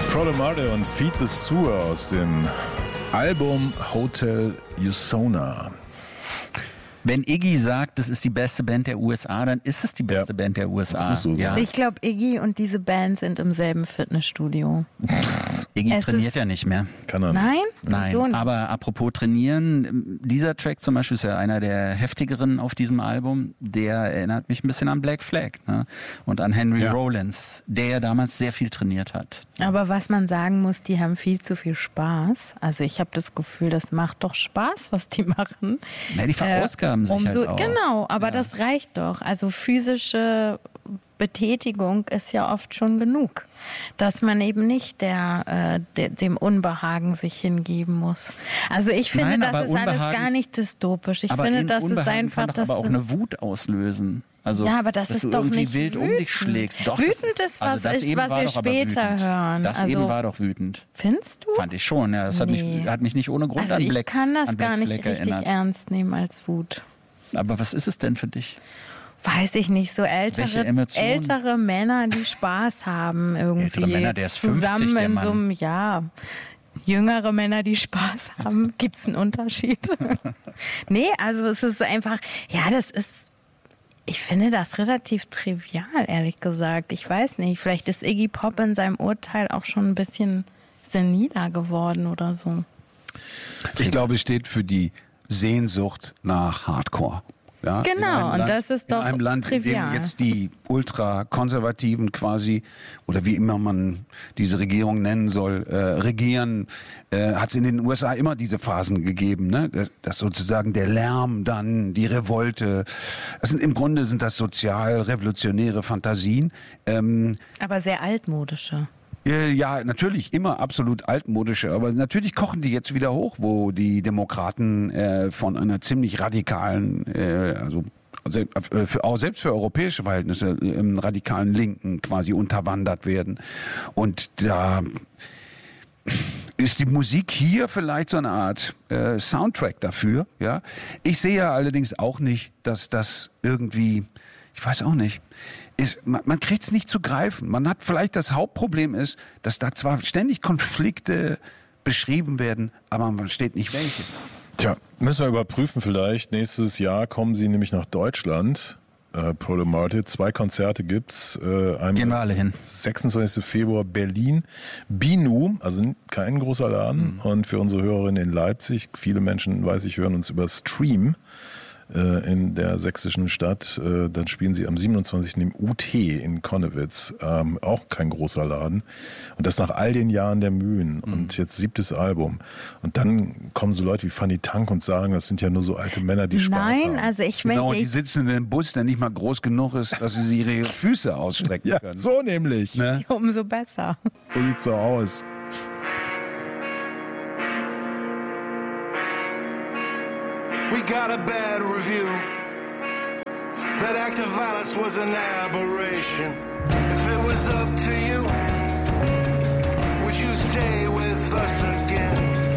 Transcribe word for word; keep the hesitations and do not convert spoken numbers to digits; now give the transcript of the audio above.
Prolo Marte und Feed the Sewer aus dem Album Hotel Usona. Wenn Iggy sagt, das ist die beste Band der U S A, dann ist es die beste ja, Band der U S A. Das muss so ja. sein. Ich glaube, Iggy und diese Band sind im selben Fitnessstudio. Iggy es trainiert ja nicht mehr. Kann er Nein? nicht. Nein, So aber apropos trainieren, dieser Track zum Beispiel ist ja einer der heftigeren auf diesem Album. Der erinnert mich ein bisschen an Black Flag, ne? Und an Henry ja. Rollins, der ja damals sehr viel trainiert hat. Aber was man sagen muss, die haben viel zu viel Spaß. Also ich habe das Gefühl, das macht doch Spaß, was die machen. Ja, die verausgaben äh, sich umso, halt auch. Genau, aber ja. das reicht doch. Also physische Betätigung ist ja oft schon genug, dass man eben nicht der, äh, de, dem Unbehagen sich hingeben muss. Also ich finde, Nein, das ist alles gar nicht dystopisch. Ich aber finde, das Unbehagen ist einfach kann doch das. aber auch eine Wut auslösen. Also, ja, aber das dass ist du doch irgendwie nicht wild wütend. um dich schlägst. Doch, wütend das, ist was, also das ist, eben was war wir doch aber später wütend. hören. Das also, eben war doch wütend. Findest du? Fand ich schon. Ja, das hat, Nee. mich, hat mich nicht ohne Grund Also an ich Black kann das an Black gar nicht Flag richtig erinnert. ernst nehmen als Wut. Aber was ist es denn für dich? Weiß ich nicht, so Welche ältere, Emotionen? ältere Männer, die Spaß haben irgendwie. Ältere Männer, der ist fünfzig, zusammen der in Mann. so einem, ja, jüngere Männer, die Spaß haben. Gibt es einen Unterschied? Nee, also es ist einfach, ja, das ist, ich finde das relativ trivial, ehrlich gesagt. Ich weiß nicht, vielleicht ist Iggy Pop in seinem Urteil auch schon ein bisschen seniler geworden oder so. Ich glaube, es steht für die Sehnsucht nach Hardcore. Ja, Genau, und Land, das ist doch in einem Land, trivial. in dem jetzt die Ultrakonservativen quasi, oder wie immer man diese Regierung nennen soll, äh, regieren, äh, hat es in den U S A immer diese Phasen gegeben, ne? Dass sozusagen der Lärm dann, die Revolte, das sind, im Grunde sind das sozial-revolutionäre Fantasien. Ähm, Aber sehr altmodische. Ja, natürlich, immer absolut altmodische, aber natürlich kochen die jetzt wieder hoch, wo die Demokraten äh, von einer ziemlich radikalen, äh, also für, auch selbst für europäische Verhältnisse, im radikalen Linken quasi unterwandert werden. Und da ist die Musik hier vielleicht so eine Art äh, Soundtrack dafür. Ja, ich sehe allerdings auch nicht, dass das irgendwie, ich weiß auch nicht, ist, man, man kriegt es nicht zu greifen. Man hat vielleicht das Hauptproblem ist, dass da zwar ständig Konflikte beschrieben werden, aber man steht nicht welche. Tja, müssen wir überprüfen vielleicht. Nächstes Jahr kommen sie nämlich nach Deutschland. Äh, Prolo Marte. Zwei Konzerte gibt's. Äh, einmal Gehen wir alle hin. sechsundzwanzigsten Februar Berlin. Binu, also kein großer Laden. Mhm. Und für unsere Hörerinnen in Leipzig, viele Menschen, weiß ich, hören uns über Stream in der sächsischen Stadt. Dann spielen sie am siebenundzwanzigsten im U T in Konnewitz. Ähm, auch kein großer Laden. Und das nach all den Jahren der Mühen. Mhm. Und jetzt siebtes Album. Und dann kommen so Leute wie Fanny Tank und sagen, das sind ja nur so alte Männer, die Spaß Nein, haben. Nein, also ich meine... Genau, die sitzen in einem Bus, der nicht mal groß genug ist, dass sie ihre Füße ausstrecken ja, können. so nämlich. Ne? Umso besser. So sieht's so aus. We got a bad review. That act of violence was an aberration. If it was up to you, would you stay with us?